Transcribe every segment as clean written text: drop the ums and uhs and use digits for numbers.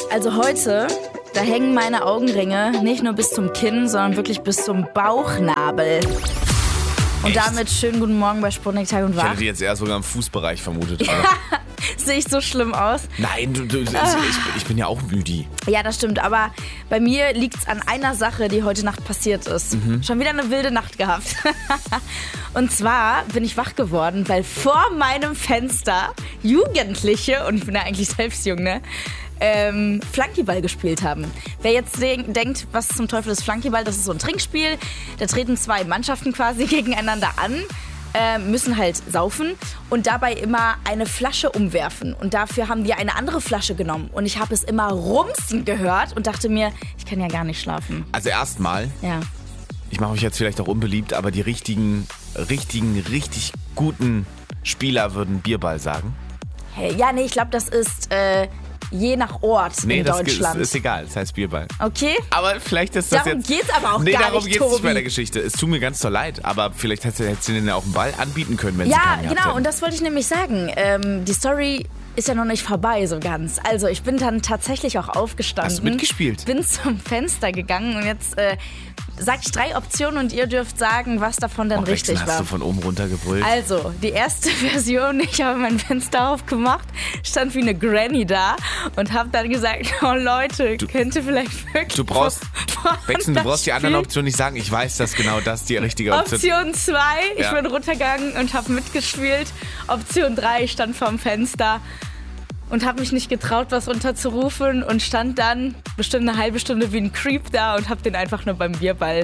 Also heute, da hängen meine Augenringe nicht nur bis zum Kinn, sondern wirklich bis zum Bauchnabel. Und Echt? damit schönen guten Morgen bei Sputnik Tag und Ich Wach. hätte die jetzt eher sogar im Fußbereich vermutet. Aber Sehe ich so schlimm aus? nein, ich bin ja auch müde. Ja, das stimmt, aber bei mir liegt's an einer Sache, die heute Nacht passiert ist. Schon wieder eine wilde Nacht gehabt. Und zwar bin ich wach geworden, weil vor meinem Fenster Jugendliche, und ich bin ja eigentlich selbst jung, ne, Flunkyball gespielt haben. Wer jetzt denkt, was zum Teufel ist Flunkyball, das ist so ein Trinkspiel. Da treten zwei Mannschaften quasi gegeneinander an, müssen halt saufen und dabei immer eine Flasche umwerfen. Und dafür haben wir eine andere Flasche genommen. Und ich habe es immer rumsen gehört und dachte mir, ich kann ja gar nicht schlafen. Also erstmal, Ja. ich mache mich jetzt vielleicht auch unbeliebt, aber die richtig guten Spieler würden Bierball sagen. Hey, ja, nee, ich glaube, das ist je nach Ort in Das Deutschland. ist egal, das heißt Bierball. Okay? Aber vielleicht ist das Darum jetzt... geht's aber auch Nee, gar darum nicht, geht's nicht Tobi. bei der Geschichte. Es tut mir ganz so leid, aber vielleicht hättest du denen ja auch einen Ball anbieten können, wenn sie Ja, keinen gehabt genau, hätten. und das wollte ich nämlich sagen. Die Story ist ja noch nicht vorbei so ganz. Also ich bin dann tatsächlich auch aufgestanden. Hast du mitgespielt? Bin zum Fenster gegangen und jetzt sag ich 3 Optionen und ihr dürft sagen, was davon denn richtig Hast war. du von oben runter gebrüllt? Also, die erste Version, ich habe mein Fenster aufgemacht, stand wie eine Granny da und habe dann gesagt, oh Leute, könnt ihr vielleicht wirklich... Du brauchst wechseln, du das brauchst die anderen Spiel- Optionen nicht sagen. Ich weiß, dass genau das die richtige Option ist. Option 2, ich Ja. bin runtergegangen und habe mitgespielt. Option 3, ich stand vorm Fenster und habe mich nicht getraut, was runterzurufen und stand dann bestimmt eine halbe Stunde wie ein Creep da und habe den einfach nur beim Bierball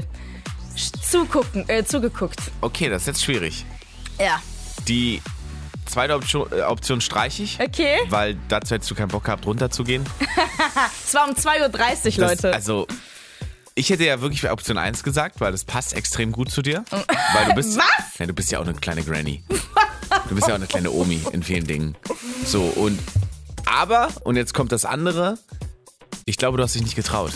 zugeguckt. Okay, das ist jetzt schwierig. Ja, Die zweite Option streiche ich, okay. weil dazu hättest du keinen Bock gehabt, runterzugehen. Es war um 2:30 Uhr, Das, Leute. also, ich hätte ja wirklich Option 1 gesagt, weil das passt extrem gut zu dir. Weil du bist, Was? Ja, du bist ja auch eine kleine Granny. Du bist ja auch eine kleine Omi in vielen Dingen. So, und jetzt kommt das andere. Ich glaube, du hast dich nicht getraut.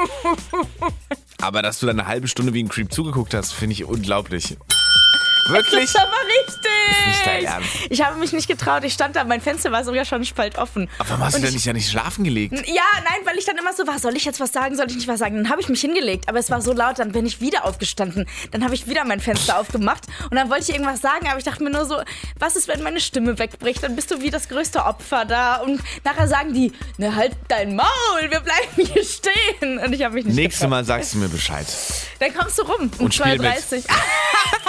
Aber dass du dann eine halbe Stunde wie ein Creep zugeguckt hast, finde ich unglaublich. Wirklich? Das ist aber richtig. Nicht dein Ernst. Ich habe mich nicht getraut. Ich stand da, mein Fenster war sogar schon spalt offen. Aber warum hast du denn nicht schlafen gelegt? Ja, nein, weil ich dann immer so war, soll ich jetzt was sagen, soll ich nicht was sagen? Dann habe ich mich hingelegt, aber es war so laut, dann bin ich wieder aufgestanden. Dann habe ich wieder mein Fenster aufgemacht und dann wollte ich irgendwas sagen, aber ich dachte mir nur so, was ist, wenn meine Stimme wegbricht? Dann bist du wie das größte Opfer da und nachher sagen die, ne, halt dein Maul, wir bleiben hier stehen. Und ich habe mich nicht Nächstes getraut. Mal sagst du mir Bescheid. Dann kommst du rum um Und spiel mit. 2:30 Uhr.